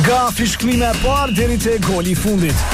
Nga fishklime e parë deri te goli I fundit.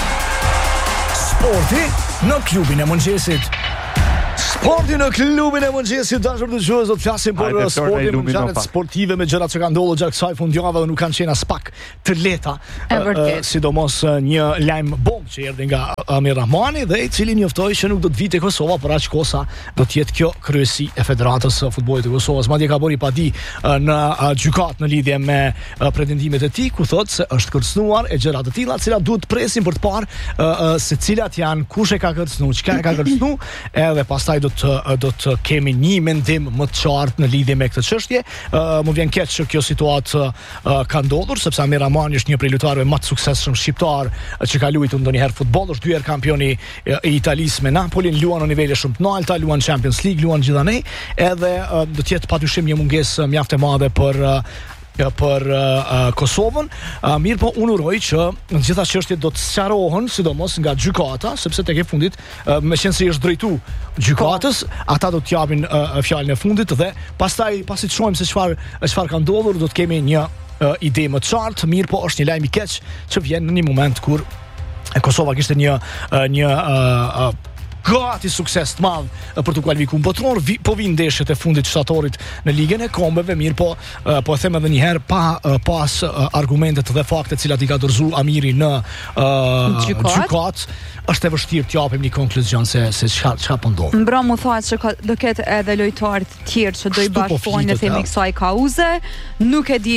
Sporti në klubin e mëngjesit. Sporti në klubin e mëngjesit, dashur dëgjues, do të flasim për sportin, ngjarjet sportive me gjërat që kanë ndodhur gjatë kësaj fundjavë dhe nuk kanë qenë as pak të lehta. Sidomos një lajm bomb që erdhi nga Amir Rahmani dhe I cili njoftoi që nuk do të vite Kosova për aq kohë sa do të jetë kjo kryesi e Federatës së Futbollit të Kosovës. Madje ka bërë padi në gjykat në lidhje me pretendimet e tij, ku thotë se është kërcënuar e gjëra të tilla, të cilat duhet presim për të parë se cilat janë, kush e ka kërcënuar, çka e ka kërcënuar, edhe pastaj do të kemi një mendim më të qartë në lidhje me këtë çështje. Më vjen keq që kjo situatë ka ndodhur, sepse Amir Rahmani është një prej lojtarëve më të suksesshëm shqiptar që ka luajtur ndonjëherë futboll, është 2 herë kampioni I Italisë me Napoli, luan në nivele shumë të larta, luan Champions League, luan gjithanej, edhe do të jetë padyshim një mungesë mjaft e madhe për Kosovën. Mirë po unë uroj që në gjitha çështjet do të sqarohen, sidomos nga gjykata, sepse tek e fundit, meqense se është drejtu gjykatës, ata do të japin fjalën e fundit dhe pastaj pasi të shohim se çfarë ka ndodhur, do të kemi një ide më të qartë. Mirë po është një lajm I keq që vjen në një moment kur Kosova kishte një gati sukses të madh për të kualifikuar botror, po vinë ndeshjet e fundit shtatorit në ligën e kombeve, mirë po e them edhe një herë pas argumentet dhe fakte të cilat I ka dorëzuar Amiri në gjykat, është e vështirë të japim një konkluzion se çka po ndodh. Mbra mu thotë se do ketë edhe lojtarë të tjerë që do I bashkohen në themi kësaj kauze. Nuk e di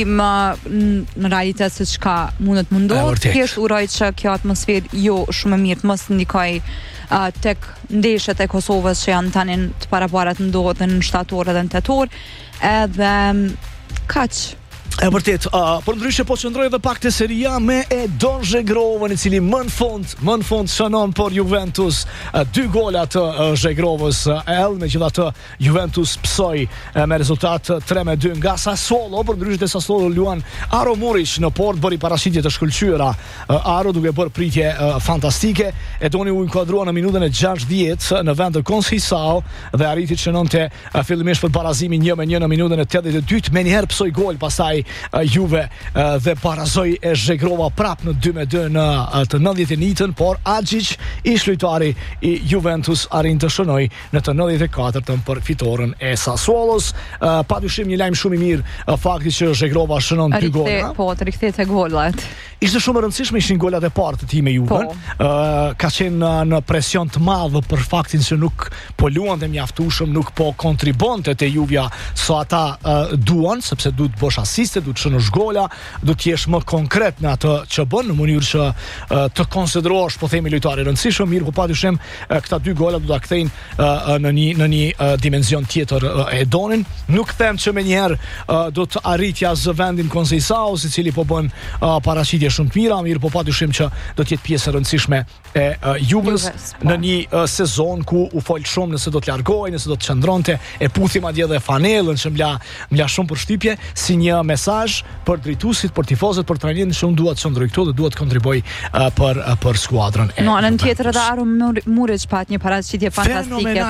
në realitet se çka mundet të ndodhë. Thjesht uroj që kjo atmosferë jo shumë e mirë të mos ndikoj tek ndeshjet e Kosovës që janë tani të paraparat ndodhen në shtator edhe në tetor, edhe kaq. E vërtet, por ndryshe po qëndroj edhe pak te seria me Edon Zhegrovën, I cili më në fund shënon për Juventus 2 gola të Zhegrovës megjithatë Juventus psoi me rezultat 3-2 nga Sassuolo, por ndryshe te Sassuolo luan Aro Muric në port, bëri parashitje të shkëlqyera. Aro duke bërë pritje fantastike. Edoni u inkuadrua në minutën e 60 në vend të Conceição dhe arriti të shënonte fillimisht për barazimin 1-1 në minutën e 82, me njëherë psoi gol, pastaj Juve dhe barazoi e Zhegrova prap në 2-2 në të 90-ën, por Agic, ish lojtari I Juventus, arrin të shënoi në të 94-ën për fitoren e Sassuolos. Padyshim një lajm shumë I mirë fakti që Zhegrova shënon 2 gola. Po, të rikthete golat. Ishte shumë e rëndësishme, ishin golat e parë të tij me Juven. Ka qenë në presion të madh për faktin se nuk po luante mjaftueshëm, nuk po kontribonte te Juvja sa ata duan, sepse duhet bosh asiste, duhet shënosh gola, duhet të jesh më konkret në atë që bën, në mënyrë që të konsiderohesh, po themi, lojtar I rëndësishëm. Mirë, po padyshim këta 2 gola do ta kthejnë në një dimension tjetër Edonin. Nuk them që menjëherë do të arritja zë vendin Conceição, I cili po bën paraqitje shumë të mira, mirë, po padyshim që do të jetë pjesë e rëndësishme e Juves në një sezon ku u fol shumë nëse do të largohej, nëse do të qëndronte, e puthi madje edhe fanellën që mla shumë përshtypje, si një mesazh për drejtuesit, për tifozët, për trajnerin që unë dua të qëndroj këtu dhe dua të kontribuoj për skuadrën e. No, anën tjetër edhe Aro Muric pat një paraqitje fantastike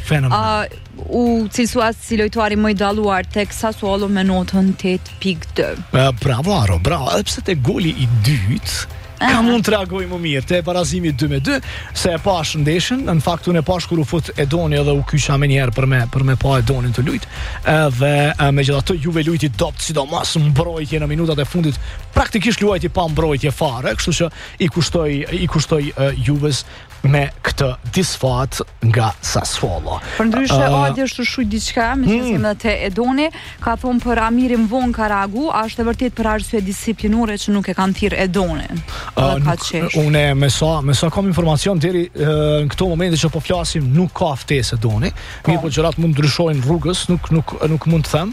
Flor. U cilësua si lojtari më I dalluar tek Sassuolo me notën 8.2. Bravo Aro, bravo. Edhe pse te goli I dytë ka mund të reagoj më mirë te barazimi 2-2, se e pash ndeshën. Në fakt unë e pash kur u fut Edoni edhe u kyqa me njerë për me pa Edonin të lujt, edhe megjithatë Juve lujti dopt, sidomos mbrojtje në minutat e fundit, praktikisht luajti pa mbrojtje fare, kështu që I kushtoi Juves me këtë disfat nga Sassuolo. Për ndryshe Adi është shuj diçka, me që edhe te Edoni, ka thonë për Amirin vonë ka reagu, a është e vërtet për arsye disiplinore që nuk e kanë thirr Edonin. Unë me sa kam informacion deri në këto momente që po flasim, nuk ka ftesë Edoni. Mirë, po gjërat mund ndryshojnë rrugës, nuk mund të them.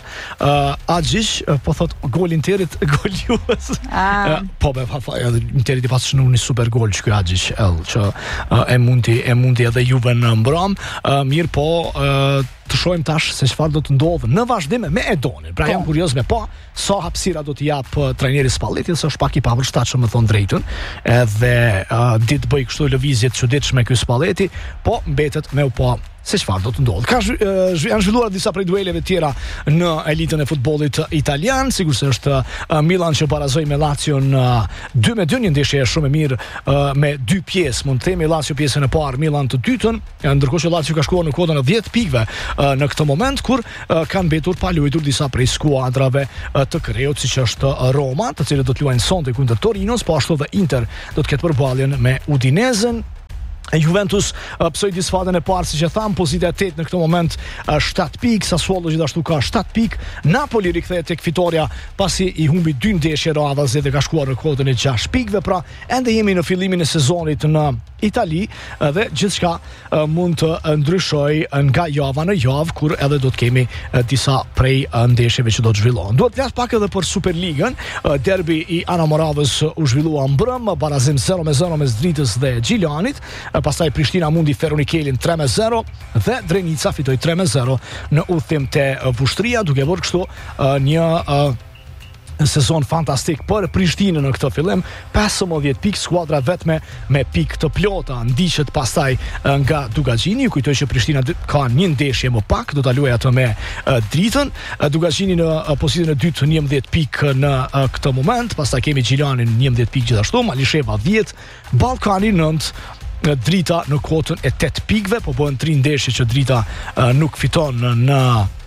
Agic po thot gol Interit, gol Juves. Po Interit I pasur në një super gol që ky Agic që e mundi edhe Juve në mbram. Mirë po të shohim tash se çfarë do të ndodhë në vazhdim me Edonin. Pra jam kurioz me sa hapësira do të jap trajneri Spalletti, se është pak I pavërshtatshëm me thon drejtën, edhe ditë bëj kështu lëvizje të çuditshme ky Spalletti, po mbetet me u pa se çfarë do të ndodhë. Janë zhvilluar disa prej dueleve tjera në elitën e futbollit italian, sigurisht është Milan që barazoi me Lazio 2-2, një ndeshje shumë e mirë me dy pjesë, mund të themi Lazio pjesën e parë, Milan të dytën, ndërkohë që Lazio ka shkuar në kodën e 10 pikëve në këtë moment kur kanë mbetur pa luajtur disa prej skuadrave të kreut, siç është Roma, të cilët do të luajnë sonte kundër Torinos, po ashtu dhe Inter do të ketë përballjen me Udinezen. Juventus psoi disfatën e parë, siç e tham, pozita 8 në këtë moment 7 pikë, Sassuolo gjithashtu ka 7 pikë, Napoli rikthehet tek fitoria pasi i humbi 2 ndeshje radhazi dhe ka shkuar në kodën e 6 pikëve, pra ende jemi në fillimin e sezonit në Itali dhe gjithçka mund të ndryshojë nga java në javë, kur edhe do të kemi disa prej ndeshjeve që do të zhvillohen. Duhet të flas pak edhe për Superligën. Derbi i Ana Moravës u zhvillua mbrëm, barazim 0-0 mes Dritës dhe Gjilanit. Pastaj Prishtina mundi Feronikelin 3-0 dhe Drenica fitoi 3-0 në udhtim te Vushtria, duke bërë kështu një sezon fantastik për Prishtinën në këtë fillim. 15 pikë, skuadra vetme me pikë të plota, ndiqet pastaj nga Dugagjini. Ju kujtoj që Prishtina ka një ndeshje më pak, do ta luajë atë me Dritën. Dugagjini në pozitën e dytë 11 pikë në këtë moment, pastaj kemi Gjilanin 11 pikë gjithashtu, Malisheva 10, Ballkani 9, Drita në kotën e 8 pikëve, po bëhen 3 ndeshje që Drita nuk fiton në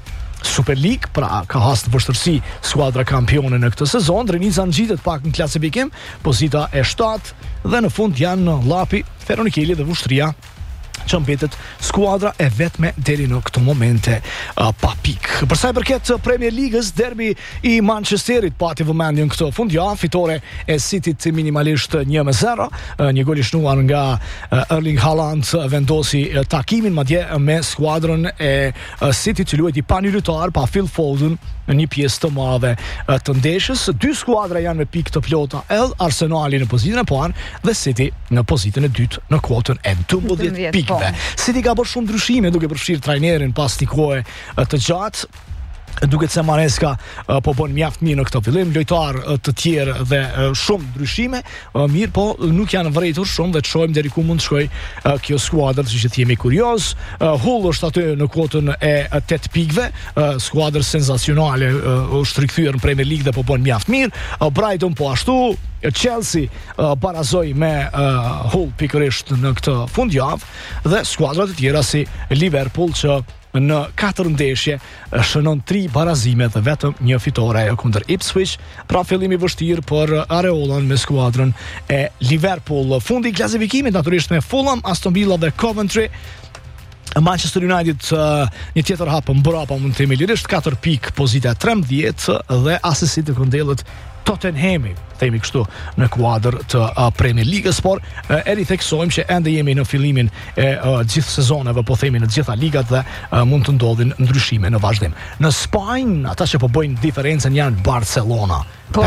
Super League, pra ka hasë të vështërsi skuadra kampione në këtë sezon. Drenica ngjitet pak në klasifikim, pozita e 7 dhe në fund janë Llapi, Feronikeli dhe Vushtria që mbetet skuadra e vetme deri në këtë momente pa pikë. Për sa i përket Premier Ligës, derbi i Manchesterit pati vëmendjen këtë fundjavë, fitore e Cityt minimalisht 1-0, një gol i shnuar nga Erling Haaland vendosi takimin madje me skuadrën e Cityt që luajti pa një lojtar, pa Phil Foden në një pjesë të madhe të ndeshjes. Dy skuadra janë me pikë të plota, Arsenali në pozitën e parë dhe City në pozitën e dytë në kuotën e 12 pikëve. City ka bërë shumë ndryshime duke përfshirë trajnerin pas një kohe të gjatë. Duket se Maresca po bën mjaft mirë në këtë fillim, lojtar të tjerë dhe shumë ndryshime, mirë po nuk janë vërejtur shumë dhe të shohim deri ku mund të shkojë kjo skuadër, siç e jemi kurioz. Hull është aty në kuotën e 8 pikëve, skuadër sensacionale, është rikthyer në Premier League dhe po bën mjaft mirë. Brighton po ashtu, Chelsea barazoi me Hull pikërisht në këtë fundjavë dhe skuadrat e tjera si Liverpool që në 4 ndeshje shënon 3 barazime dhe vetëm një fitore kundër Ipswich, pra fillimi vështirë për Areolan me skuadrën e Liverpool. Fundi i klasifikimit natyrisht me Fulham, Aston Villa dhe Coventry. Manchester United një tjetër hap mbrapa, mund të themi lirisht, 4 pikë, pozita 13 dhe asesi të këndellët Tottenhami, themi kështu, në kuadër të Premier Ligës, por eri theksojmë që ende jemi në fillimin e gjithë sezoneve, po themi në të gjitha ligat dhe mund të ndodhin ndryshime në vazhdim. Në Spanjë, ata që po bëjnë diferencën janë Barcelona,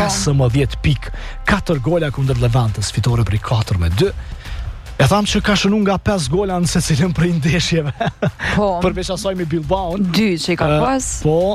15 pikë, 4 gola kundër Levantes, fitore për 4-2. E tham që ka shënu nga 5 gola në secilin prej ndeshjeve. Përveç asaj me Bilbaon. 2 që i ka pas.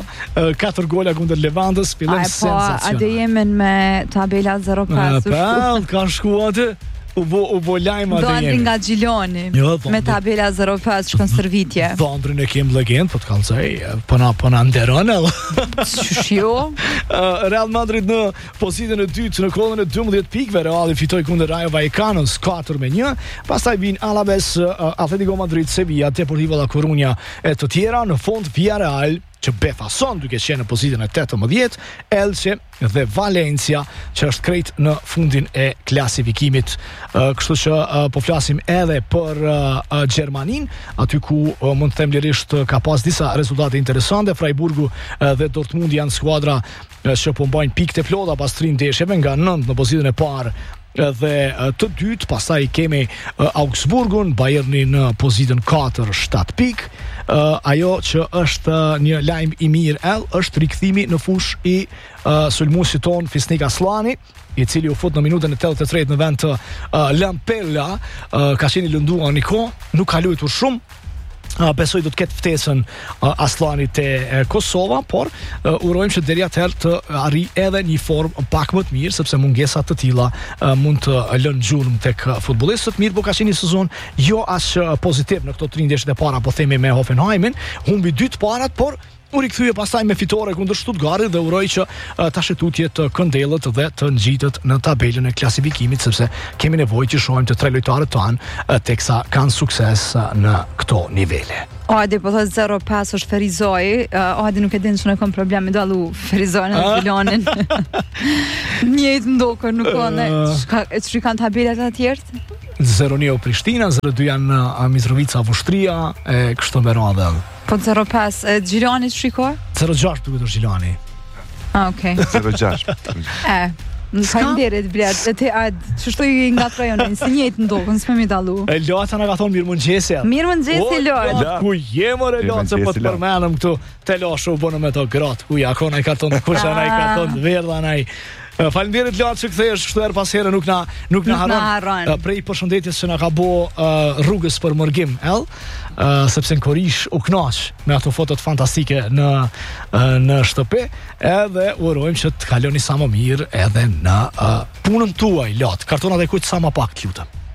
4 gola kundër Levantes, fillim sensacional. A dhe jemen me tabela 0-5. Ka shku atë. U bo lajma dhe jemi. Do nga Gjiloni, me tabela 0-5 shkon servitje. Dhondrin e kem legend, po të kalëzaj, pëna nderon edhe. Shushjo. Real Madrid në pozitën e dytë në kolën e 12 pikëve, Reali fitoi kundër Rayo Vallecano's 4-1. Pastaj vin Alaves, Atletico Madrid, Sevilla, Deportivo La Coruña e të tjera. Në fund Villarreal që befason duke qenë në pozitën e 18, Elche dhe Valencia që është krejt në fundin e klasifikimit. Kështu që po flasim edhe për Gjermanin, aty ku mund të them lirisht ka pas disa rezultate interesante. Freiburgu dhe Dortmund janë skuadra që po mbajnë pikë të plota pas 3 ndeshjeve, nga 9 në pozitën e parë dhe të dytë, pastaj kemi Augsburgun, Bayerni në pozitën 4, 7 pikë. Ajo që është një lajm i mirë është rikthimi në fushë i sulmuesit ton Fisnik Aslani, i cili u fut në minutën e 83 në vend të Lampella, ka qenë i lënduar një kohë, nuk ka luajtur shumë. besoj do të ketë ftesën Aslani te Kosova, por urojmë që deri atëherë të arrijë edhe një formë pak më të mirë, sepse mungesa të tilla mund të lënë gjurmë tek futbollistët. Mirë, po ka qenë një sezon jo as pozitiv në këto 3 ndeshjet e para, po themi me Hoffenheimin, humbi 2 të parat, por u rikthye pastaj me fitore kundër Stuttgartit dhe uroj që ta shëtutje të këndellët dhe të ngjitet në tabelën e klasifikimit, sepse kemi nevojë që shohim të 3 lojtarët tanë teksa kanë sukses në këto nivele. Adi, po thot 0-5 është Ferizoj. Adi nuk e din që në kom problemi dallu Ferizoj në Zilonin. Njëjtë ndokër nuk kone. Që kanë tabelet atjertë? 0-1 Prishtina, 0-2 janë Mitrovica, Vushtria, e kështu me radhë. Po 0-5, Gjilani të shiko? 0-6 duket është Gjilani. Okej. 0-6. Faleminderit blet, ti çështoj nga trajoni, si njëjtë ndokën, s'më dallu. Lota na ka thonë mirëmëngjesi. Mirëmëngjesi Lota. Ku jemi Lota se po të përmendëm këtu te Lashu u bënë me to grot. Ku ja kona i karton kusha na i karton verdha na i. Faleminderit Lota që kthehesh kështu her pas here, nuk na haron. Prej përshëndetjes që na ka bë rrugës për mërgim, sepse në Korish u kënaq me ato fotot fantastike në shtëpi, edhe urojmë që të kaloni sa më mirë edhe në punën tuaj, Lot. Kartonat e kujt sa më pak, lutem.